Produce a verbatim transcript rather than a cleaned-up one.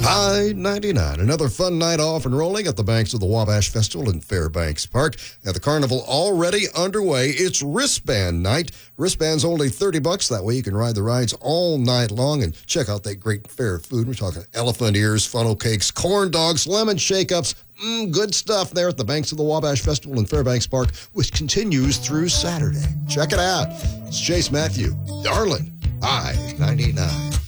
I ninety-nine, another fun night off and rolling at the banks of the Wabash Festival in Fairbanks Park. Now, the carnival already underway. It's wristband night. Wristbands only thirty bucks. That way you can ride the rides all night long and check out that great fair food. We're talking elephant ears, funnel cakes, corn dogs, lemon shake-ups. Mm, good stuff there at the banks of the Wabash Festival in Fairbanks Park, which continues through Saturday. Check it out. It's Chase Matthew, Darlin, I ninety-nine.